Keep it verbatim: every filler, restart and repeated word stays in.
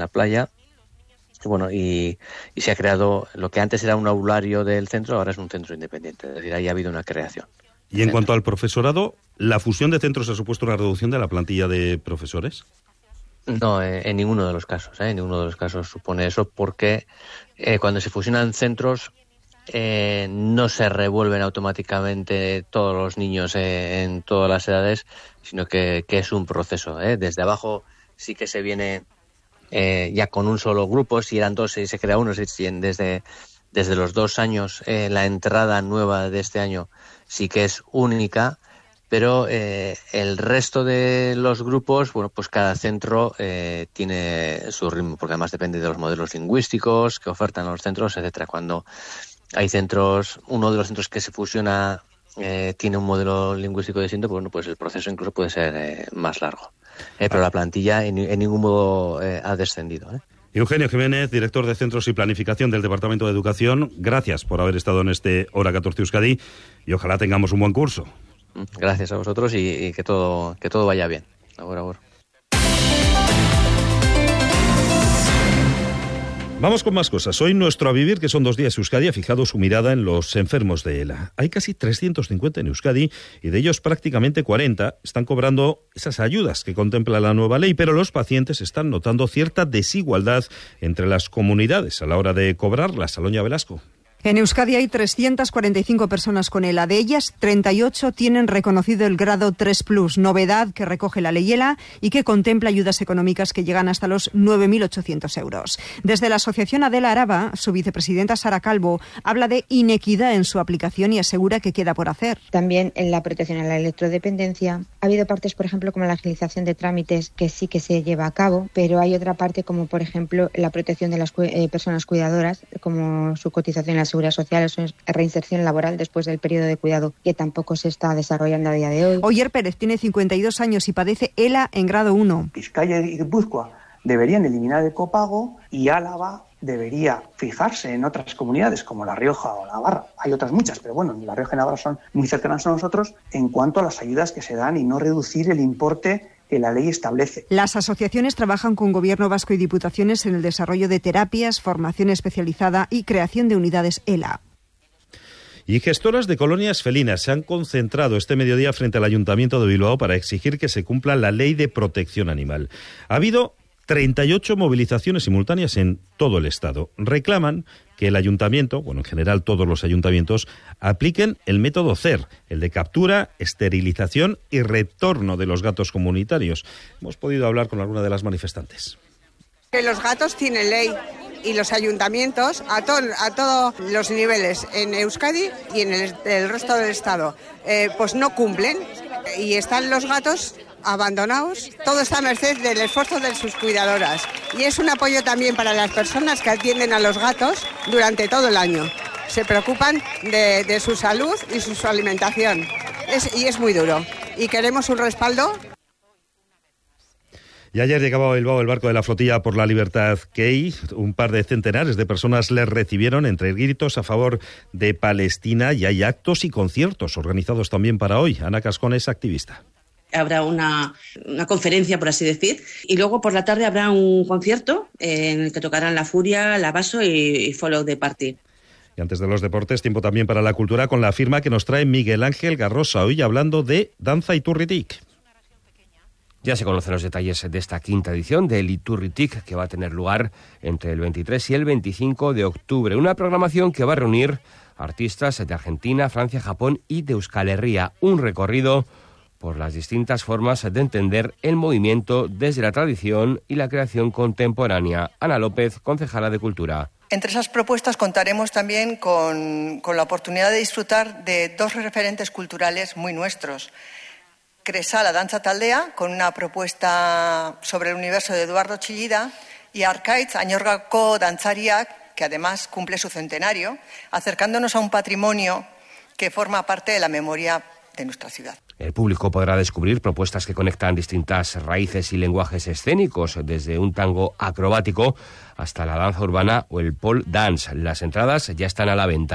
la playa. Bueno, y, y se ha creado lo que antes era un aulario del centro, ahora es un centro independiente, es decir, ahí ha habido una creación. Y en centro. Cuanto al profesorado, ¿la fusión de centros ha supuesto una reducción de la plantilla de profesores? No, eh, en ninguno de los casos, ¿eh? En ninguno de los casos supone eso, porque eh, cuando se fusionan centros eh, no se revuelven automáticamente todos los niños eh, en todas las edades, sino que, que es un proceso, ¿eh? Desde abajo sí que se viene eh, ya con un solo grupo, si eran dos y se crea uno, si, si desde, desde los dos años eh, la entrada nueva de este año sí que es única. Pero eh, el resto de los grupos, bueno, pues cada centro eh, tiene su ritmo, porque además depende de los modelos lingüísticos que ofertan los centros, etcétera. Cuando hay centros, uno de los centros que se fusiona eh, tiene un modelo lingüístico distinto, pues, bueno, pues el proceso incluso puede ser eh, más largo. Eh, pero la plantilla en, en ningún modo eh, ha descendido, ¿eh? Eugenio Jiménez, director de Centros y Planificación del Departamento de Educación, gracias por haber estado en este Hora catorce Euskadi y ojalá tengamos un buen curso. Gracias a vosotros y, y que todo que todo vaya bien. Agur, agur. Vamos con más cosas. Hoy nuestro A Vivir, que son dos días, Euskadi ha fijado su mirada en los enfermos de ELA. Hay casi trescientos cincuenta en Euskadi y de ellos prácticamente cuarenta están cobrando esas ayudas que contempla la nueva ley, pero los pacientes están notando cierta desigualdad entre las comunidades a la hora de cobrarlas. Aloña Velasco. En Euskadi hay trescientas cuarenta y cinco personas con ELA. De ellas, treinta y ocho tienen reconocido el grado tres plus, novedad que recoge la ley ELA y que contempla ayudas económicas que llegan hasta los nueve mil ochocientos euros. Desde la asociación Adela Araba, su vicepresidenta Sara Calvo habla de inequidad en su aplicación y asegura que queda por hacer. También en la protección a la electrodependencia. Ha habido partes, por ejemplo, como la agilización de trámites, que sí que se lleva a cabo, pero hay otra parte como, por ejemplo, la protección de las eh, personas cuidadoras, como su cotización en la Seguridad Social, su reinserción laboral después del periodo de cuidado, que tampoco se está desarrollando a día de hoy. Oyer Pérez tiene cincuenta y dos años y padece ELA en grado uno. Vizcaya y Guipúzcoa deberían eliminar el copago y Álava debería fijarse en otras comunidades como La Rioja o Navarra. Hay otras muchas, pero bueno, La Rioja y Navarra son muy cercanas a nosotros en cuanto a las ayudas que se dan y no reducir el importe que la ley establece. Las asociaciones trabajan con Gobierno vasco y diputaciones en el desarrollo de terapias, formación especializada y creación de unidades ELA. Y gestoras de colonias felinas se han concentrado este mediodía frente al Ayuntamiento de Bilbao para exigir que se cumpla la ley de protección animal. Ha habido treinta y ocho movilizaciones simultáneas en todo el Estado. Reclaman que el ayuntamiento, bueno, en general todos los ayuntamientos, apliquen el método C E R, el de captura, esterilización y retorno de los gatos comunitarios. Hemos podido hablar con alguna de las manifestantes. Que los gatos tienen ley y los ayuntamientos a, to a todos los niveles en Euskadi y en el, el resto del Estado eh, pues no cumplen y están los gatos abandonados. Todo está a merced del esfuerzo de sus cuidadoras y es un apoyo también para las personas que atienden a los gatos durante todo el año. Se preocupan de, de su salud y su alimentación es, y es muy duro y queremos un respaldo. Y ayer llegaba a Bilbao el barco de la flotilla por la libertad Key. Un par de centenares de personas les recibieron entre gritos a favor de Palestina y hay actos y conciertos organizados también para hoy. Ana Cascón es activista. Habrá una, una conferencia, por así decir, y luego por la tarde habrá un concierto eh, en el que tocarán La Furia, La Vaso y, y Follow the Party. Y antes de los deportes, tiempo también para la cultura con la firma que nos trae Miguel Ángel Garrosa, hoy hablando de Danza Iturritik. Ya se conocen los detalles de esta quinta edición del Iturritik, que va a tener lugar entre el veintitrés y el veinticinco de octubre. Una programación que va a reunir artistas de Argentina, Francia, Japón y de Euskal Herria. Un recorrido por las distintas formas de entender el movimiento desde la tradición y la creación contemporánea. Ana López, concejala de Cultura. Entre esas propuestas contaremos también con, con la oportunidad de disfrutar de dos referentes culturales muy nuestros. Cresala Danza Taldea, con una propuesta sobre el universo de Eduardo Chillida, y Arkaitz Añorgako Dantzariak, que además cumple su centenario, acercándonos a un patrimonio que forma parte de la memoria de nuestra ciudad. El público podrá descubrir propuestas que conectan distintas raíces y lenguajes escénicos, desde un tango acrobático hasta la danza urbana o el pole dance. Las entradas ya están a la venta.